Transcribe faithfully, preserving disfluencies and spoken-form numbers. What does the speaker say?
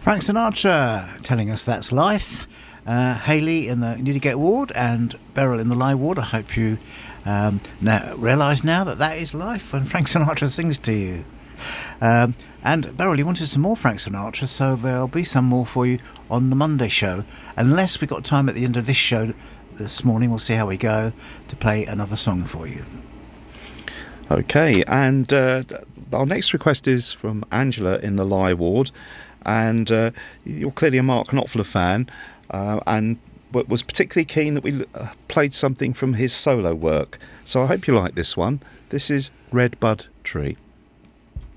Frank Sinatra telling us that's life. Uh, Hayley in the Newdigate ward and Beryl in the Lie ward. I hope you um, now realise now that that is life when Frank Sinatra sings to you. Um, and Beryl, you wanted some more Frank Sinatra, so there'll be some more for you on the Monday show. Unless we've got time at the end of this show this morning, we'll see how we go, to play another song for you. Okay, and uh, our next request is from Angela in the Lie ward. And uh, you're clearly a Mark Knopfler fan, uh, and was particularly keen that we uh, played something from his solo work. So I hope you like this one. This is Red Bud Tree.